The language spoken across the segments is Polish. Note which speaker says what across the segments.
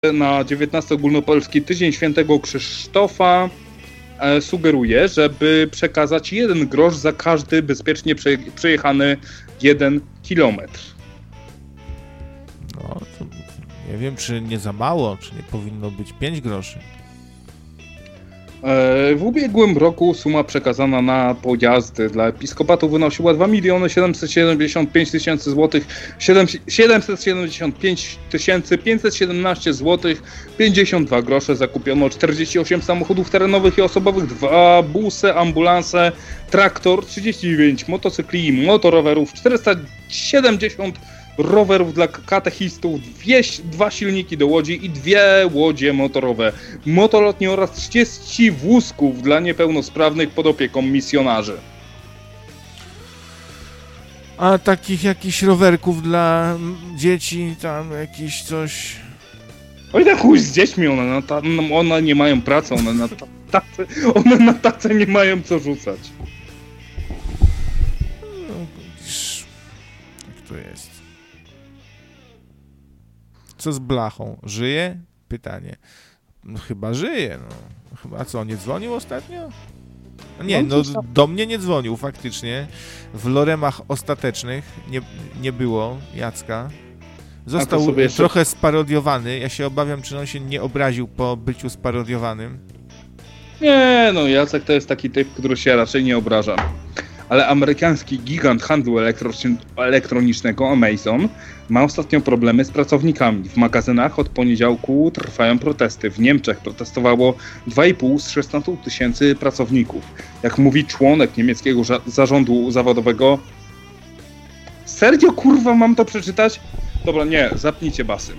Speaker 1: na 19 ogólnopolski Tydzień Świętego Krzysztofa sugeruje, żeby przekazać 1 grosz za każdy bezpiecznie przejechany 1 kilometr.
Speaker 2: No, to nie wiem, czy nie za mało, czy nie powinno być 5 groszy.
Speaker 1: W ubiegłym roku suma przekazana na pojazdy dla episkopatu wynosiła 2 775 000 zł, 775 517 zł, 52 grosze. Zakupiono 48 samochodów terenowych i osobowych, 2 busy, ambulanse, traktor, 39 motocykli, motorowerów, 470 rowerów dla katechistów, 2 silniki do łodzi i 2 łodzie motorowe, motolotnie oraz 30 wózków dla niepełnosprawnych pod opieką misjonarzy.
Speaker 2: A takich jakichś rowerków dla dzieci, tam jakieś coś...
Speaker 1: Oj, tak chuj z dziećmi, one nie mają pracy, one na tacę nie mają co rzucać.
Speaker 2: No, jak to jest? Co z blachą? Żyje? Pytanie. No chyba żyje, no. Chyba co, nie dzwonił ostatnio? Nie, no do mnie nie dzwonił faktycznie. W loremach ostatecznych nie było Jacka. Został trochę sparodiowany. Ja się obawiam, czy on się nie obraził po byciu sparodiowanym.
Speaker 1: Nie, no Jacek to jest taki typ, który się raczej nie obraża. Ale amerykański gigant handlu elektronicznego Amazon ma ostatnio problemy z pracownikami. W magazynach od poniedziałku trwają protesty. W Niemczech protestowało 2,5 z 16 000 pracowników. Jak mówi członek niemieckiego zarządu zawodowego... Serio, kurwa, mam to przeczytać? Dobra, nie, zapnijcie basy.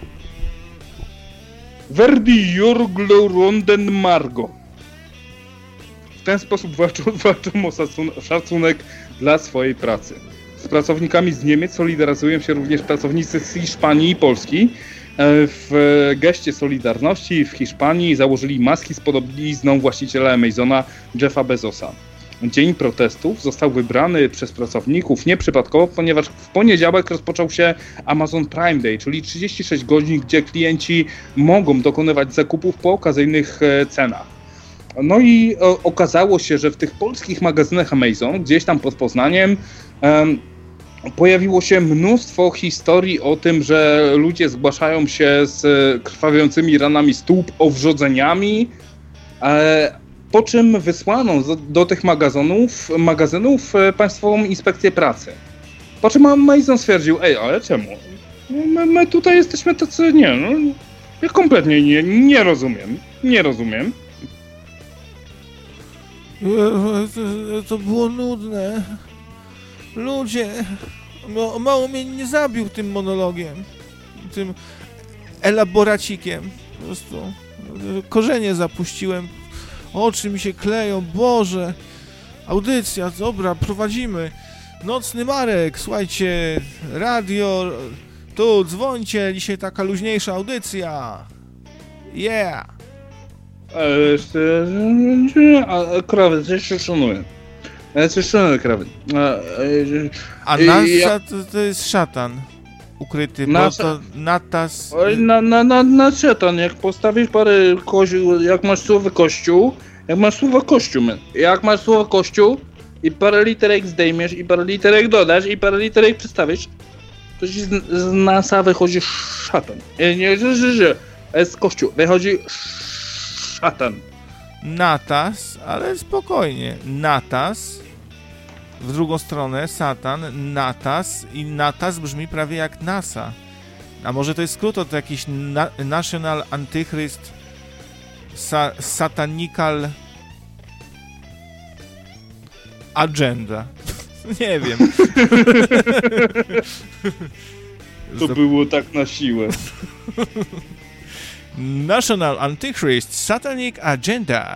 Speaker 1: Verdi Jorglorunden Margo. W ten sposób walczą o szacunek dla swojej pracy. Z pracownikami z Niemiec solidaryzują się również pracownicy z Hiszpanii i Polski. W geście solidarności w Hiszpanii założyli maski z podobizną właściciela Amazona Jeffa Bezosa. Dzień protestów został wybrany przez pracowników nieprzypadkowo, ponieważ w poniedziałek rozpoczął się Amazon Prime Day, czyli 36 godzin, gdzie klienci mogą dokonywać zakupów po okazyjnych cenach. No i okazało się, że w tych polskich magazynach Amazon, gdzieś tam pod Poznaniem, pojawiło się mnóstwo historii o tym, że ludzie zgłaszają się z krwawiącymi ranami stóp, owrzodzeniami, po czym wysłano do tych magazynów Państwową Inspekcję Pracy. Po czym Amazon stwierdził, ale czemu? My tutaj jesteśmy tacy, ja kompletnie nie rozumiem.
Speaker 2: To było nudne. Ludzie, mało mnie nie zabił tym monologiem, tym elaboracikiem. Po prostu korzenie zapuściłem, oczy mi się kleją, Boże. Audycja, dobra, prowadzimy. Nocny Marek, słuchajcie, radio, tu dzwońcie, dzisiaj taka luźniejsza audycja. Yeah.
Speaker 1: Krawy, coś się szanuję. Coś szanuję, krawy.
Speaker 2: A Nasa to jest szatan ukryty, bo to Natas...
Speaker 1: Na szatan, jak postawisz parę jak masz słowo kościół i parę literek zdejmiesz i parę literek dodasz i parę literek przestawisz, to ci z Nasa wychodzi szatan. Z kościół wychodzi szatan.
Speaker 2: Natas, ale spokojnie. Natas, w drugą stronę Satan, Natas i Natas brzmi prawie jak NASA. A może to jest skrót od jakiś National Antychryst Satanical Agenda. Nie wiem.
Speaker 1: To było tak na siłę.
Speaker 2: National Antichrist Satanic Agenda.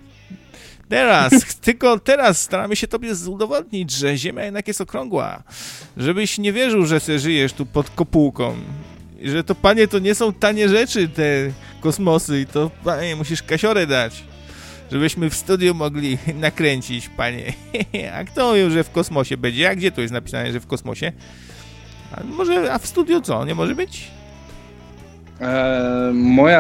Speaker 2: Teraz staramy się tobie udowodnić, że Ziemia jednak jest okrągła. Żebyś nie wierzył, że se żyjesz tu pod kopułką. I że to, panie, to nie są tanie rzeczy, te kosmosy. I to, panie, musisz kasiorę dać. Żebyśmy w studiu mogli nakręcić, panie. A kto mówił, że w kosmosie będzie? A gdzie tu jest napisane, że w kosmosie? A w studiu co? Nie może być?
Speaker 1: Moja